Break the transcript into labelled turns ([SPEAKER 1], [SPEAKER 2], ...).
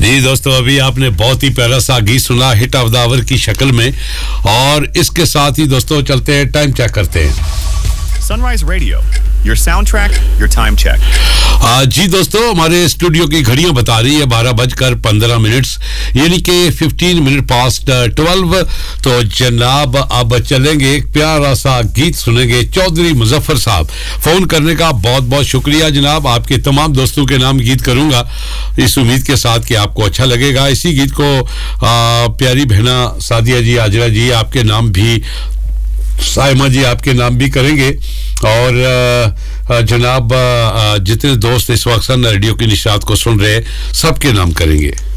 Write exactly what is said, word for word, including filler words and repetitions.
[SPEAKER 1] जी दोस्तों, अभी आपने बहुत ही प्यारा सा गीत सुना हिट ऑफ द आवर की शक्ल में, और इसके साथ ही दोस्तों चलते हैं, टाइम चेक करते हैं।
[SPEAKER 2] Sunrise Radio, your soundtrack, your time check.
[SPEAKER 1] आ, जी दोस्तों, हमारे स्टूडियो की घड़ियां बता रही है बारह बजकर पंद्रह मिनट, यानी कि फिफ्टीन मिनट पास्ट ट्वेल्व। तो जनाब अब चलेंगे, एक प्यारा सा गीत सुनेंगे। चौधरी मुजफ्फर साहब, फोन करने का बहुत बहुत शुक्रिया जनाब। आपके तमाम दोस्तों के नाम गीत करूंगा इस उम्मीद के साथ कि आपको अच्छा लगेगा। इसी गीत को आ, प्यारी बहना सादिया जी, आजरा जी आपके नाम भी, साइमा जी आपके नाम भी करेंगे, और जनाब जितने दोस्त इस वक्त रेडियो की निशात को सुन रहे हैं सबके नाम करेंगे।